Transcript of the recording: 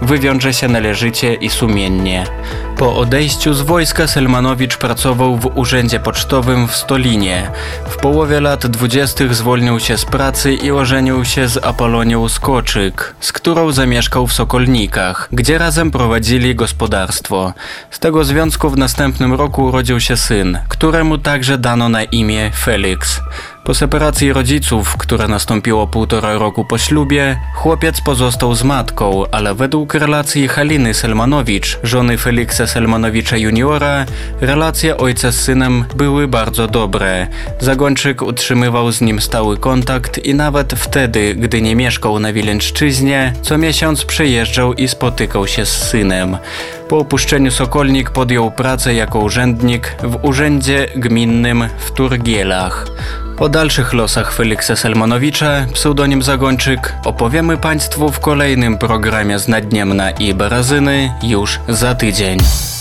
wywiąże się należycie i sumiennie. Po odejściu z wojska Selmanowicz pracował w urzędzie pocztowym w Stolinie. W połowie lat 20. zwolnił się z pracy i ożenił się z Apolonią Skoczyk, z którą zamieszkał w Sokolnikach, gdzie razem prowadzili gospodarstwo. Z tego związku w następnym roku urodził się syn, któremu także dano na imię Felix. Po separacji rodziców, która nastąpiło 1,5 roku po ślubie, chłopiec pozostał z matką, ale według relacji Haliny Selmanowicz, żony Feliksa Selmanowicza juniora, relacje ojca z synem były bardzo dobre. Zagończyk utrzymywał z nim stały kontakt i nawet wtedy, gdy nie mieszkał na Wileńszczyźnie, co miesiąc przyjeżdżał i spotykał się z synem. Po opuszczeniu Sokolnik podjął pracę jako urzędnik w urzędzie gminnym w Turgielach. O dalszych losach Feliksa Selmanowicza, pseudonim Zagończyk, opowiemy Państwu w kolejnym programie z Nadniemna i Barazyny już za tydzień.